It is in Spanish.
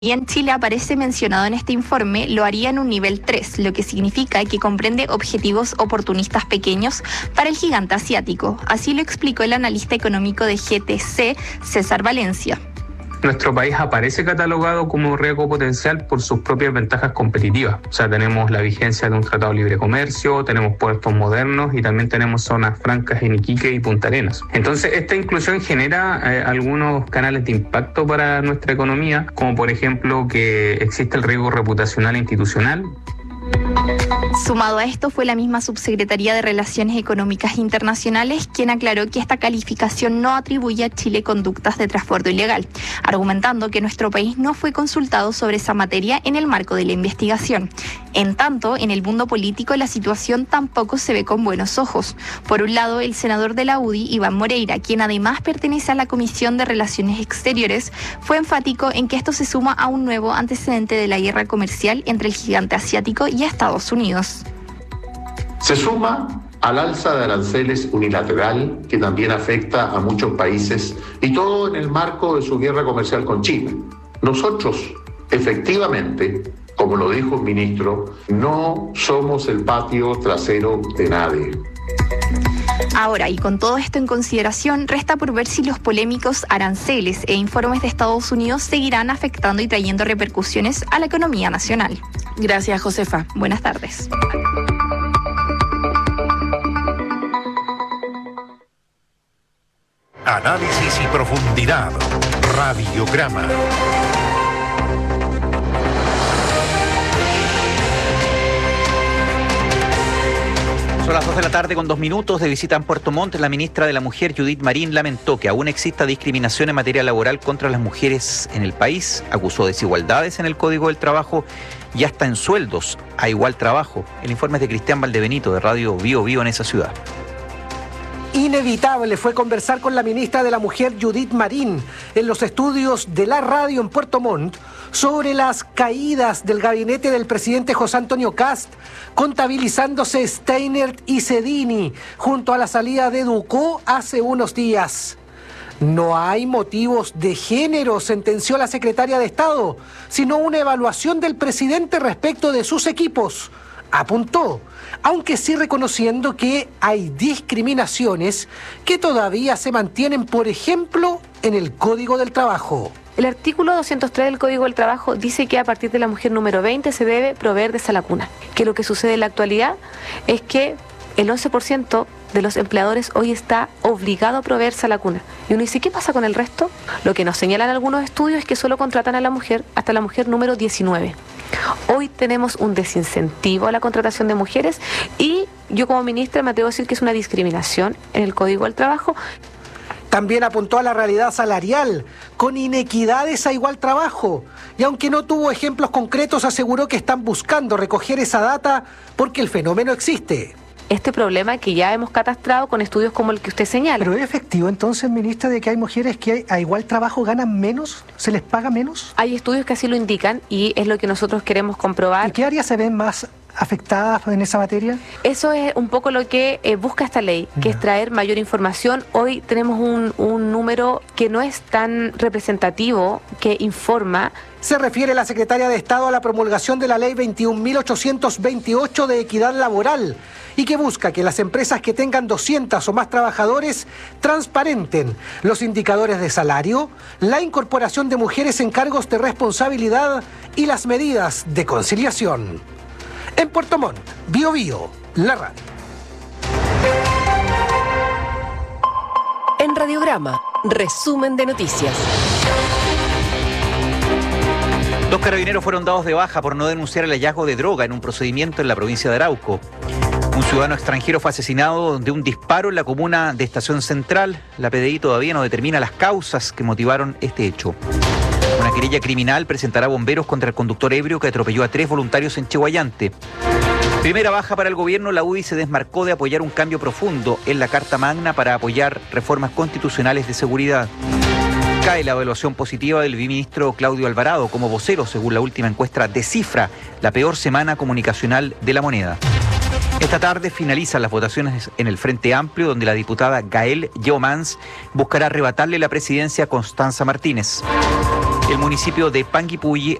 Y en Chile aparece mencionado en este informe, lo haría en un nivel 3, lo que significa que comprende objetivos oportunistas pequeños para el gigante asiático. Así lo explicó el analista económico de GTC, César Valencia. Nuestro país aparece catalogado como riesgo potencial por sus propias ventajas competitivas. O sea, tenemos la vigencia de un tratado de libre comercio, tenemos puertos modernos y también tenemos zonas francas en Iquique y Punta Arenas. Entonces, esta inclusión genera algunos canales de impacto para nuestra economía, como por ejemplo que existe el riesgo reputacional e institucional. Sumado a esto fue la misma Subsecretaría de Relaciones Económicas Internacionales quien aclaró que esta calificación no atribuye a Chile conductas de transbordo ilegal, argumentando que nuestro país no fue consultado sobre esa materia en el marco de la investigación. En tanto, en el mundo político la situación tampoco se ve con buenos ojos. Por un lado, el senador de la UDI, Iván Moreira, quien además pertenece a la Comisión de Relaciones Exteriores, fue enfático en que esto se suma a un nuevo antecedente de la guerra comercial entre el gigante asiático y Estados Unidos. Se suma al alza de aranceles unilateral que también afecta a muchos países y todo en el marco de su guerra comercial con China. Nosotros, efectivamente, como lo dijo el ministro, no somos el patio trasero de nadie. Ahora, y con todo esto en consideración, resta por ver si los polémicos aranceles e informes de Estados Unidos seguirán afectando y trayendo repercusiones a la economía nacional. Gracias, Josefa. Buenas tardes. Análisis y profundidad. Radiograma. Son las 2 de la tarde con 2 minutos. De visita en Puerto Montt, la ministra de la Mujer, Judith Marín, lamentó que aún exista discriminación en materia laboral contra las mujeres en el país. Acusó desigualdades en el Código del Trabajo y hasta en sueldos a igual trabajo. El informe es de Cristian Valdebenito, de Radio Bio Bio en esa ciudad. Inevitable fue conversar con la ministra de la Mujer, Judith Marín, en los estudios de la radio en Puerto Montt, sobre las caídas del gabinete del presidente José Antonio Kast, contabilizándose Steinert y Cedini, junto a la salida de Ducó hace unos días. No hay motivos de género, sentenció la secretaria de Estado, sino una evaluación del presidente respecto de sus equipos, apuntó, aunque sí reconociendo que hay discriminaciones que todavía se mantienen, por ejemplo, en el Código del Trabajo. El artículo 203 del Código del Trabajo dice que a partir de la mujer número 20 se debe proveer de sala cuna. Que lo que sucede en la actualidad es que el 11% de los empleadores hoy está obligado a proveer sala cuna. Y uno dice, ¿qué pasa con el resto? Lo que nos señalan algunos estudios es que solo contratan a la mujer hasta la mujer número 19. Hoy tenemos un desincentivo a la contratación de mujeres y yo como ministra me atrevo a decir que es una discriminación en el Código del Trabajo. También apuntó a la realidad salarial, con inequidades a igual trabajo. Y aunque no tuvo ejemplos concretos, aseguró que están buscando recoger esa data porque el fenómeno existe. Este problema que ya hemos catastrado con estudios como el que usted señala. ¿Pero es efectivo entonces, ministra, de que hay mujeres que a igual trabajo ganan menos? ¿Se les paga menos? Hay estudios que así lo indican y es lo que nosotros queremos comprobar. ¿Y qué áreas se ven más afectadas en esa materia? Eso es un poco lo que busca esta ley, que es traer mayor información. Hoy tenemos un número que no es tan representativo, que informa. Se refiere la secretaria de Estado a la promulgación de la ley 21.828 de equidad laboral y que busca que las empresas que tengan 200 o más trabajadores transparenten los indicadores de salario, la incorporación de mujeres en cargos de responsabilidad y las medidas de conciliación. En Puerto Montt, Bio Bio, la radio. En Radiograma, resumen de noticias. 2 carabineros fueron dados de baja por no denunciar el hallazgo de droga en un procedimiento en la provincia de Arauco. Un ciudadano extranjero fue asesinado de un disparo en la comuna de Estación Central. La PDI todavía no determina las causas que motivaron este hecho. Una querella criminal presentará bomberos contra el conductor ebrio que atropelló a 3 voluntarios en Chehuayante. Primera baja para el gobierno, la UDI se desmarcó de apoyar un cambio profundo en la Carta Magna para apoyar reformas constitucionales de seguridad. Cae la evaluación positiva del viceministro Claudio Alvarado como vocero, según la última encuesta de Cifra, la peor semana comunicacional de la moneda. Esta tarde finalizan las votaciones en el Frente Amplio, donde la diputada Gael Yeomans buscará arrebatarle la presidencia a Constanza Martínez. El municipio de Panguipulli